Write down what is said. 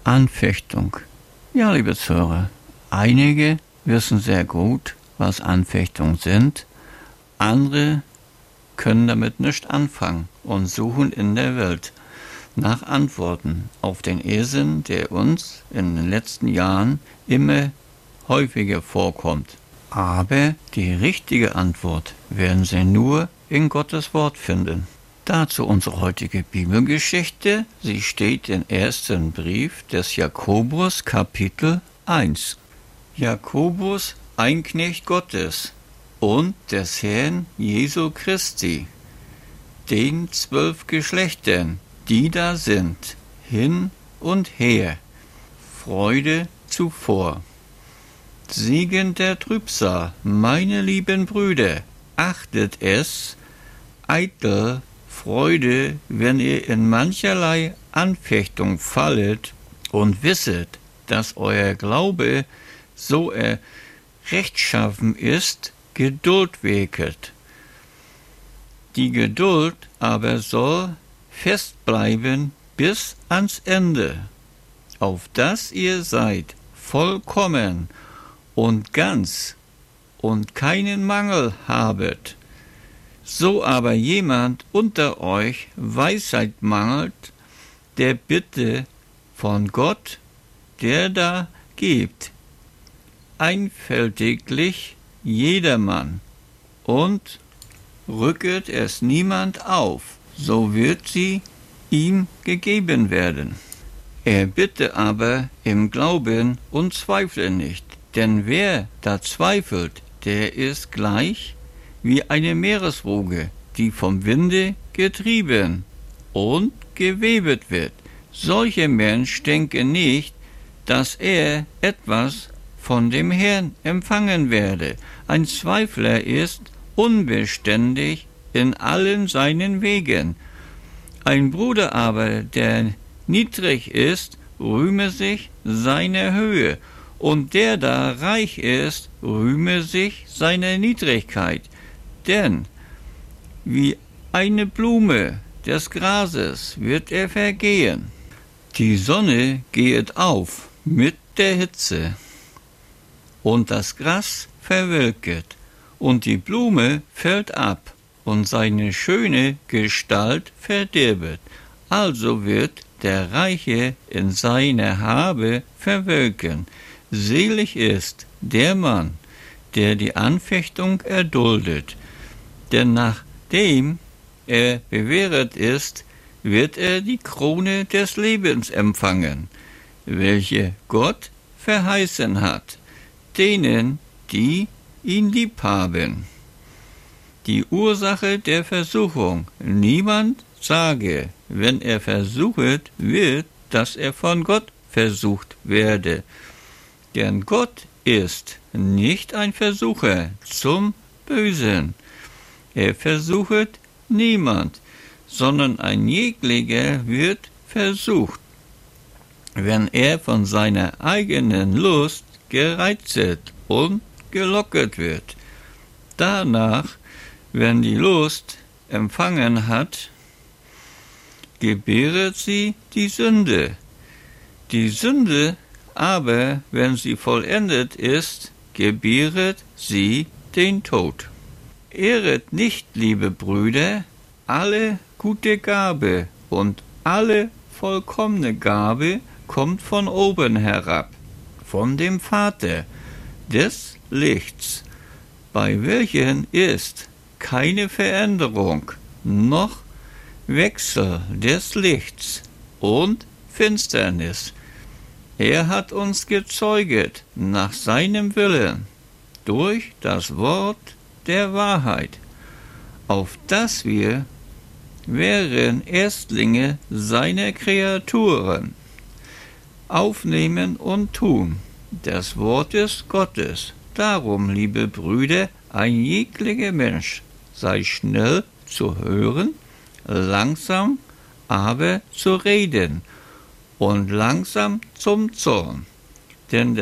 Anfechtung. Ja, liebe Zuhörer, einige wissen sehr gut, was Anfechtungen sind. Andere können damit nicht anfangen und suchen in der Welt nach Antworten auf den Irrsinn, der uns in den letzten Jahren immer häufiger vorkommt. Aber die richtige Antwort werden sie nur in Gottes Wort finden. Dazu unsere heutige Bibelgeschichte. Sie steht im ersten Brief des Jakobus, Kapitel 1. Jakobus, ein Knecht Gottes und des Herrn Jesu Christi, den 12 Geschlechtern, die da sind, hin und her, Freude zuvor. Segen der Trübsal, meine lieben Brüder, achtet es eitel Freude, wenn ihr in mancherlei Anfechtung fallet und wisset, dass euer Glaube, so er rechtschaffen ist, Geduld wirket. Die Geduld aber soll festbleiben bis ans Ende, auf dass ihr seid vollkommen und ganz und keinen Mangel habet. So aber jemand unter euch Weisheit mangelt, der bitte von Gott, der da gibt, einfältiglich jedermann, und rücket es niemand auf, so wird sie ihm gegeben werden. Er bitte aber im Glauben und zweifle nicht, denn wer da zweifelt, der ist gleich wie eine Meereswoge, die vom Winde getrieben und gewebet wird. Solcher Mensch denke nicht, dass er etwas von dem Herrn empfangen werde. Ein Zweifler ist unbeständig in allen seinen Wegen. Ein Bruder aber, der niedrig ist, rühme sich seiner Höhe, und der da reich ist, rühme sich seiner Niedrigkeit. Denn wie eine Blume des Grases wird er vergehen. Die Sonne gehet auf mit der Hitze, und das Gras verwelket, und die Blume fällt ab, und seine schöne Gestalt verdirbet. Also wird der Reiche in seiner Habe verwelken. Selig ist der Mann, der die Anfechtung erduldet, denn nachdem er bewähret ist, wird er die Krone des Lebens empfangen, welche Gott verheißen hat, denen, die ihn lieb haben. Die Ursache der Versuchung: niemand sage, wenn er versuchet wird, dass er von Gott versucht werde. Denn Gott ist nicht ein Versucher zum Bösen. Er versuchet niemand, sondern ein jeglicher wird versucht, wenn er von seiner eigenen Lust gereizet und gelocket wird. Danach, wenn die Lust empfangen hat, gebäret sie die Sünde. Die Sünde aber, wenn sie vollendet ist, gebäret sie den Tod. Ehret nicht, liebe Brüder, alle gute Gabe und alle vollkommene Gabe kommt von oben herab, von dem Vater des Lichts, bei welchen ist keine Veränderung, noch Wechsel des Lichts und Finsternis. Er hat uns gezeuget nach seinem Willen durch das Wort der Wahrheit, auf dass wir wären Erstlinge seiner Kreaturen, aufnehmen und tun des Wortes Gottes. Darum, liebe Brüder, ein jeglicher Mensch sei schnell zu hören, langsam aber zu reden und langsam zum Zorn. Denn